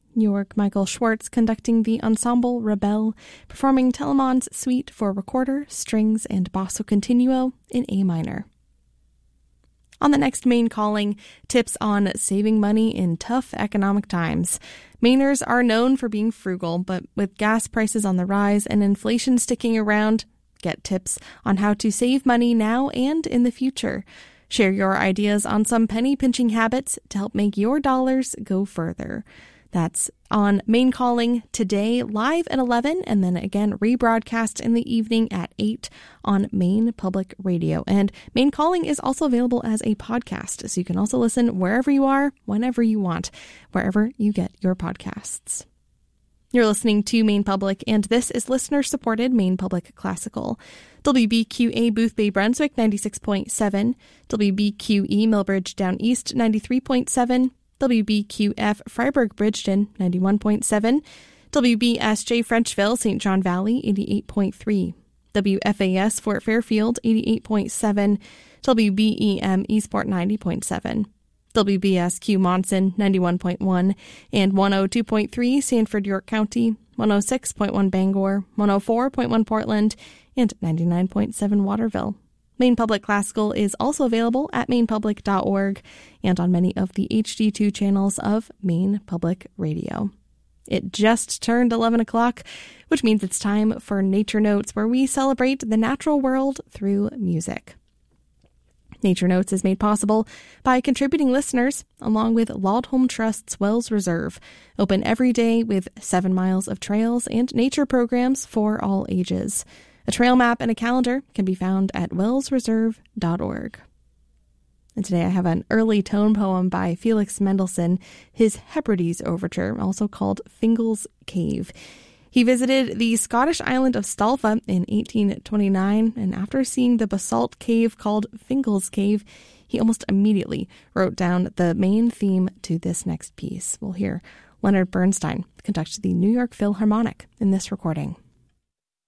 New York Michael Schwartz conducting the Ensemble Rebelle, performing Telemann's Suite for recorder, strings, and basso continuo in A minor. On the next Maine Calling, tips on saving money in tough economic times. Mainers are known for being frugal, but with gas prices on the rise and inflation sticking around, get tips on how to save money now and in the future. Share your ideas on some penny-pinching habits to help make your dollars go further. That's on Maine Calling today, live at 11, and then again rebroadcast in the evening at 8 on Maine Public Radio. And Maine Calling is also available as a podcast, so you can also listen wherever you are, whenever you want, wherever you get your podcasts. You're listening to Maine Public, and this is listener-supported Maine Public Classical. WBQA Boothbay Brunswick 96.7, WBQE Millbridge Down East 93.7, WBQF Freiburg Bridgeton 91.7, WBSJ Frenchville St. John Valley 88.3, WFAS Fort Fairfield 88.7, WBEM Eastport 90.7, WBSQ Monson 91.1 and 102.3 Sanford York County, 106.1 Bangor, 104.1 Portland, and 99.7 Waterville. Maine Public Classical is also available at mainepublic.org and on many of the HD2 channels of Maine Public Radio. It just turned 11 o'clock, which means it's time for Nature Notes, where we celebrate the natural world through music. Nature Notes is made possible by contributing listeners, along with Laudholm Trust's Wells Reserve, open every day with 7 miles of trails and nature programs for all ages. A trail map and a calendar can be found at wellsreserve.org. And today I have an early tone poem by Felix Mendelssohn, his Hebrides Overture, also called Fingal's Cave. He visited the Scottish island of Stalfa in 1829, and after seeing the basalt cave called Fingal's Cave, he almost immediately wrote down the main theme to this next piece. We'll hear Leonard Bernstein conduct the New York Philharmonic in this recording.